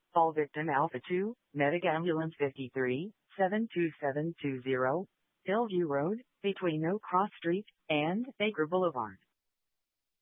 Call victim Alpha 2, Medic Ambulance 53, 72720, Hillview Road, between No Cross Street and Baker Boulevard.